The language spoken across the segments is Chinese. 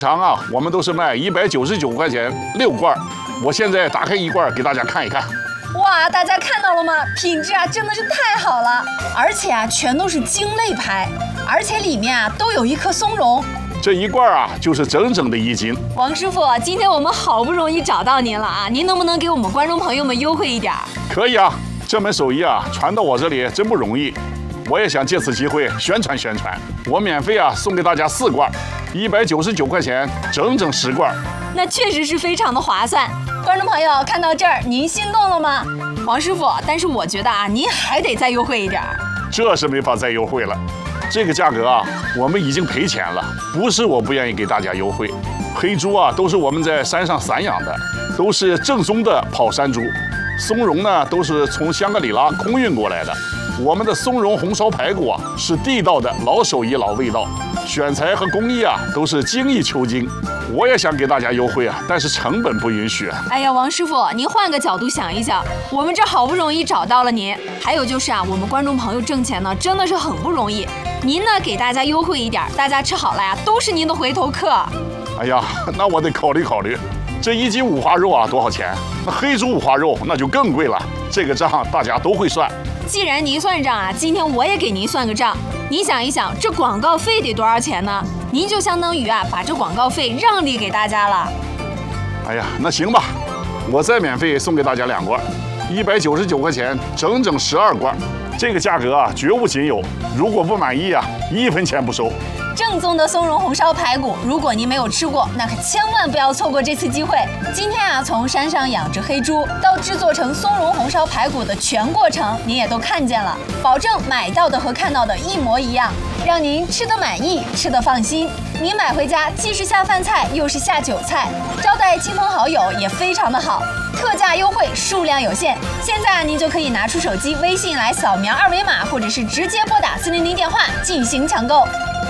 常啊，我们都是卖199块钱6罐，我现在打开一罐给大家看一看。 哇，大家看到了吗？品质啊真的是太好了，而且啊全都是精类牌，而且里面啊都有一颗松茸。 这一罐啊就是整整的1斤。 王师傅，今天我们好不容易找到您了啊，您能不能给我们观众朋友们优惠一点？ 可以啊，这门手艺啊传到我这里真不容易，我也想借此机会宣传宣传。我免费啊送给大家4罐，199块钱，整整10罐。 那确实是非常的划算。观众朋友看到这儿，您心动了吗？王师傅，但是我觉得啊，您还得再优惠一点。 这是没法再优惠了，这个价格啊，我们已经赔钱了。不是我不愿意给大家优惠，黑猪啊都是我们在山上散养的，都是正宗的跑山猪。松茸呢都是从香格里拉空运过来的。我们的松茸红烧排骨啊是地道的老手艺老味道，选材和工艺啊都是精益求精。我也想给大家优惠啊，但是成本不允许。 哎呀，王师傅，您换个角度想一想，我们这好不容易找到了您，还有就是啊，我们观众朋友挣钱呢真的是很不容易。您呢给大家优惠一点，大家吃好了呀，都是您的回头客。 哎呀，那我得考虑考虑。这1斤五花肉啊多少钱？那黑猪五花肉那就更贵了。这个账大家都会算。 既然您算账啊，今天我也给您算个账。您想一想，这广告费得多少钱呢？您就相当于啊把这广告费让利给大家了。 哎呀，那行吧，我再免费送给大家2罐，199块钱，整整12罐。这个价格啊绝无仅有，如果不满意啊，1分钱不收。 正宗的松茸红烧排骨，如果您没有吃过，那可千万不要错过这次机会。今天啊，从山上养殖黑猪到制作成松茸红烧排骨的全过程，您也都看见了，保证买到的和看到的一模一样，让您吃得满意，吃得放心。您买回家既是下饭菜，又是下酒菜，招待亲朋好友也非常的好。特价优惠，数量有限，现在您就可以拿出手机微信来扫描2维码，或者是直接拨打400电话进行抢购。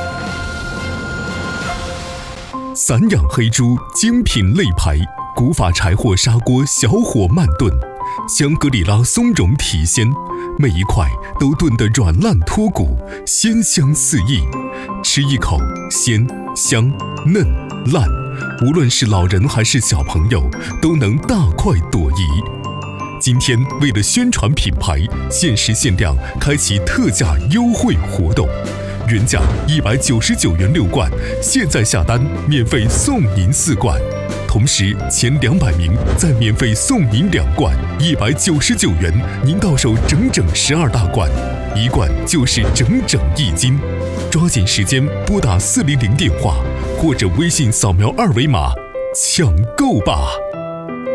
散养黑猪精品肋排，古法柴火砂锅小火慢炖，香格里拉松茸体鲜，每一块都炖得软烂脱骨，鲜香四溢。吃一口，鲜香嫩烂，无论是老人还是小朋友，都能大快朵颐。今天为了宣传品牌，限时限量开启特价优惠活动。原价199元6罐，现在下单免费送您4罐，同时前200名再免费送您2罐，199元您到手整整12大罐，1罐就是整整1斤。抓紧时间拨打400电话，或者微信扫描2维码抢购吧。